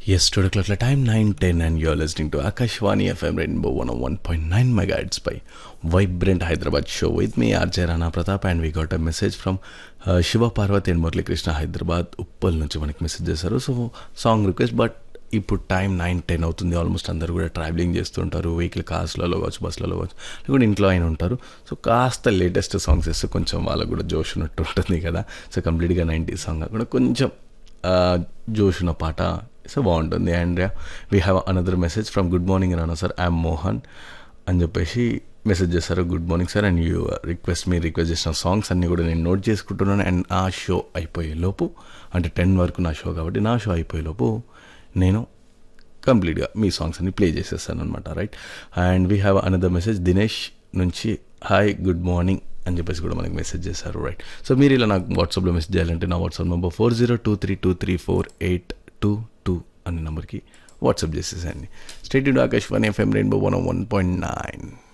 Yes, today clock time 9:10 and you're listening to Akashwani FM Rainbow 101.9 megahertz by Vibrant Hyderabad show with me RJ Rana Pratap and we got a message from Shiva Parvati and Murli Krishna Hyderabad Uppal నుంచి మనకి message చేశారు. So song request but ఇప్పుడు time 9:10 అవుతుంది. Almost అందరూ కూడా travelling చేస్తుంటారు, vehicle కార్స్లలో కావచ్చు, బస్సులలో కావచ్చు, లేకుంటే ఇంట్లో అయినా ఉంటారు. సో కాస్త లేటెస్ట్ సాంగ్స్ వేస్తే కొంచెం వాళ్ళకు కూడా జోష్ ఉన్నట్టు ఉంటుంది కదా. సో కంప్లీట్గా 90s సాంగ్ కూడా కొంచెం జోష్ ఉన్న పాట సో బాగుంటుంది. And we have another message from good morning Rana sir, I'm Mohan అని చెప్పేసి మెసేజ్ చేస్తారు. Good morning sir and you request చేసిన సాంగ్స్ అన్నీ కూడా నేను నోట్ చేసుకుంటున్నాను. అండ్ నా షో అయిపోయే లోపు, అంటే 10 వరకు నా షో కాబట్టి నా షో అయిపోయే లోపు నేను కంప్లీట్గా మీ సాంగ్స్ అన్ని ప్లే చేసేస్తాను అనమాట. Right. And we have another message Dinesh నుంచి, హాయ్ గుడ్ మార్నింగ్ అని చెప్పేసి కూడా మనకి మెసేజ్ చేశారు. రైట్. సో మీరు ఇలా నాకు వాట్సాప్లో మెసేజ్ చేయాలంటే నా వాట్సాప్ నెంబర్ 4023234822 అనే నెంబర్కి WhatsApp చేసేసండి. State to Akashvani FM Rainbow 101.9.